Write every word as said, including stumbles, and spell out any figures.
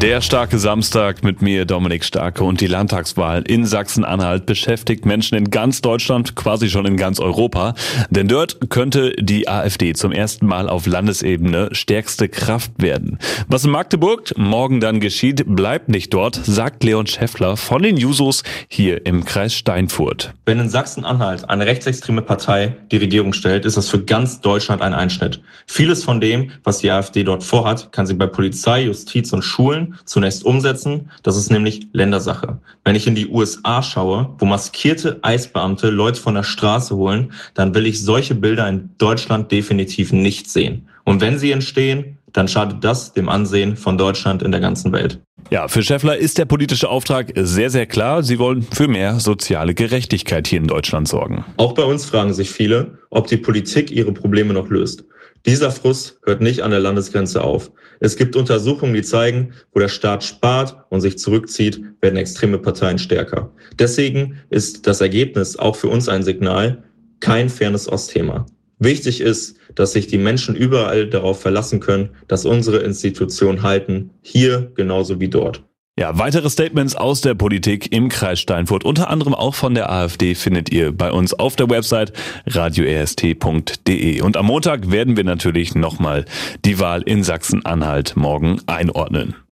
Der starke Samstag mit mir, Dominik Starke, und die Landtagswahl in Sachsen-Anhalt beschäftigt Menschen in ganz Deutschland, quasi schon in ganz Europa. Denn dort könnte die AfD zum ersten Mal auf Landesebene stärkste Kraft werden. Was in Magdeburg morgen dann geschieht, bleibt nicht dort, sagt Leon Schäffler von den Jusos hier im Kreis Steinfurt. Wenn in Sachsen-Anhalt eine rechtsextreme Partei die Regierung stellt, ist das für ganz Deutschland ein Einschnitt. Vieles von dem, was die AfD dort vorhat, kann sie bei Polizei, Justiz und Schulen zunächst umsetzen. Das ist nämlich Ländersache. Wenn ich in die U S A schaue, wo maskierte Eisbeamte Leute von der Straße holen, dann will ich solche Bilder in Deutschland definitiv nicht sehen. Und wenn sie entstehen, dann schadet das dem Ansehen von Deutschland in der ganzen Welt. Ja, für Schäffler ist der politische Auftrag sehr, sehr klar. Sie wollen für mehr soziale Gerechtigkeit hier in Deutschland sorgen. Auch bei uns fragen sich viele, ob die Politik ihre Probleme noch löst. Dieser Frust hört nicht an der Landesgrenze auf. Es gibt Untersuchungen, die zeigen, wo der Staat spart und sich zurückzieht, werden extreme Parteien stärker. Deswegen ist das Ergebnis auch für uns ein Signal, kein fairness Ostthema. Wichtig ist, dass sich die Menschen überall darauf verlassen können, dass unsere Institutionen halten, hier genauso wie dort. Ja, weitere Statements aus der Politik im Kreis Steinfurt, unter anderem auch von der AfD, findet ihr bei uns auf der Website radio r s t punkt d e. Und am Montag werden wir natürlich nochmal die Wahl in Sachsen-Anhalt morgen einordnen.